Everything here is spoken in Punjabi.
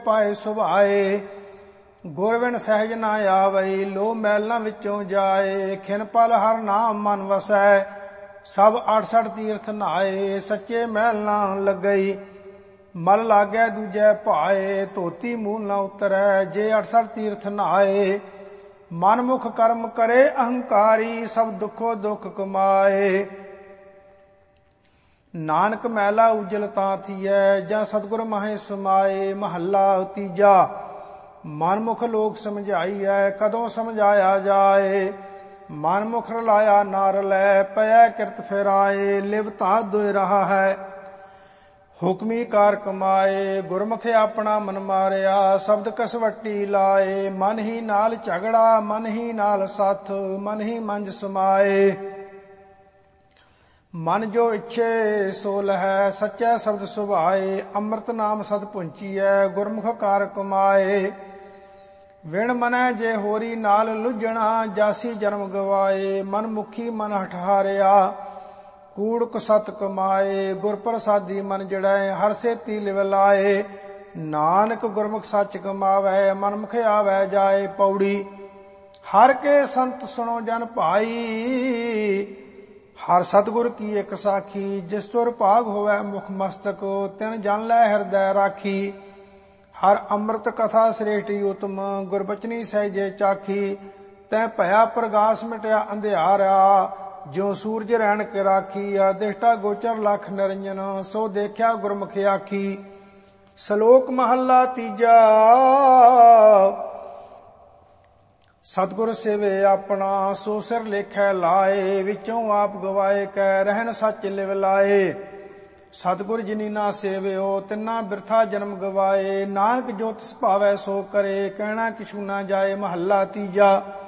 ਪਾਏ ਸੁਭਾਏ। ਗੁਰ ਬਿਨ ਸਹਿਜ ਨਾ ਆਵਈ, ਲੋ ਮੈਲਾਂ ਵਿੱਚੋਂ ਜਾਏ। ਖਿਨ ਪਲ ਹਰ ਨਾਮ ਮਨ ਵਸੈ, ਸਭ 68 ਤੀਰਥ ਨਹਾਏ। ਸੱਚੇ ਮਹਿਲ ਨਾ ਲੱਗਈ, ਮਲ ਲਾਗੈ ਦੂਜੈ ਭਾਏ। ਧੋਤੀ ਮੂਲ ਨਾ ਉਤਰੈ, ਜੇ 68 ਤੀਰਥ ਨਹਾਏ। ਮਨ ਮੁਖ ਕਰਮ ਕਰੇ ਅਹੰਕਾਰੀ, ਸਭ ਦੁਖੋ ਦੁਖ ਕਮਾਏ। ਨਾਨਕ ਮੈਲਾ ਉਜਲ ਤਾਂ ਥੀਐ, ਜਾਂ ਸਤਿਗੁਰ ਮਾਹੇ ਸਮਾਏ। ਮਹੱਲਾ ਤੀਜਾ। ਮਨਮੁਖ ਲੋਕ ਸਮਝਾਈਐ, ਕਦੋਂ ਸਮਝਾਇਆ ਜਾਏ। ਮਨਮੁਖ ਰਲਾਇਆ ਨਾ ਰਲੈ, ਪਇਐ ਕਿਰਤ ਫਿਰਾਏ। ਲਿਵ ਤਾਂ ਦੁਇ ਰਹਾ ਹੈ, ਹੁਕਮੀ ਕਾਰ ਕਮਾਏ। ਗੁਰਮੁਖ ਆਪਣਾ ਮਨ ਮਾਰਿਆ, ਸ਼ਬਦ ਕਸਵੱਟੀ ਲਾਏ। ਮਨ ਹੀ ਨਾਲ ਝਗੜਾ, ਮਨ ਹੀ ਨਾਲ ਸਾਥ, ਮਨ ਹੀ ਮੰਜ ਸਮਾਏ। ਮਨ ਜੋ ਇੱਛੇ ਸੋ ਲਹੈ, ਸੱਚੈ ਸ਼ਬਦ ਸੁਭਾਏ। ਅੰਮ੍ਰਿਤ ਨਾਮ ਸਦ ਪੁੰਚੀਐ, ਗੁਰਮੁਖ ਕਾਰ ਕਮਾਏ। ਵਿਣ ਮਨੈ ਜੇ ਹੋਰੀ ਨਾਲ ਲੁੱਝਣਾ, ਜਾਸੀ ਜਨਮ ਗਵਾਏ। ਮਨ ਮੁਖੀ ਮਨ ਹਠਾਰਿਆ, ਕੂੜ ਕੁਸਤ ਕਮਾਏ। ਗੁਰ ਪ੍ਰਸਾਦੀ ਮਨ ਜੜੈ, ਹਰ ਸੇਤੀ ਲਿਵ ਲਾਏ। ਨਾਨਕ ਗੁਰਮੁਖ ਸੱਚ ਕਮਾਵੈ, ਮਨਮੁਖ ਆਵੈ ਜਾਏ। ਪੌੜੀ। ਹਰ ਕੇ ਸੰਤ ਸੁਣੋ ਜਨ ਭਾਈ, ਹਰ ਸਤਿਗੁਰ ਕੀ ਇੱਕ ਸਾਖੀ। ਜਿਸ ਤੁਰ ਭਾਗ ਹੋਵੈ ਮੁਖ ਮਸਤਕ, ਤਿਨ ਜਨ ਲੈ ਹਿਰਦੈ ਰਾਖੀ। ਹਰ ਅੰਮ੍ਰਿਤ ਕਥਾ ਸ੍ਰੇਸ਼ਟੀ ਉਤਮ, ਗੁਰਬਚਨੀ ਸਹਿਜੇ ਚਾਖੀ। ਤੈ ਭਇਆ ਪ੍ਰਗਾਸ ਮਿਟਿਆ ਅੰਧਿਆਰਾ, ਜਿਉ ਸੂਰਜ ਰਹਿਣ ਕੇ ਰਾਖੀ। ਆਦਿਸ਼ਟਾ ਗੋਚਰ ਲਖ ਨਿਰੰਜਨ, ਸੋ ਦੇਖਿਆ ਗੁਰਮੁਖ ਆਖੀ। ਸ਼ਲੋਕ ਮਹੱਲਾ ਤੀਜਾ। ਸਤਿਗੁਰ ਸੇਵੇ ਆਪਣਾ, ਸੋ ਸਿਰ ਲੇਖੈ ਲਾਏ। ਵਿੱਚੋਂ ਆਪ ਗਵਾਏ ਕੈ, ਰਹਿਣ ਸੱਚ ਲਿਵ ਲਾਏ। ਸਤਿਗੁਰ ਜਿਨੀ ਨਾ ਸੇਵਿਓ, ਤਿੰਨਾ ਬਿਰਥਾ ਜਨਮ ਗਵਾਏ। ਨਾਨਕ ਜੋ ਤਿਸ ਭਾਵੈ ਸੋ ਕਰੇ, ਕਹਿਣਾ ਕਿਛੂ ਨਾ ਜਾਏ। ਮਹੱਲਾ ਤੀਜਾ।